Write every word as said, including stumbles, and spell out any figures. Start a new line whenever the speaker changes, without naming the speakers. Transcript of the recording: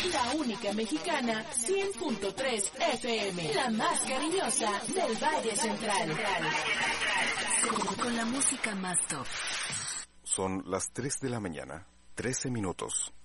La única mexicana, cien punto tres F M. La más cariñosa del Valle Central. Con, con la música más top.
Son las tres de la mañana, trece minutos.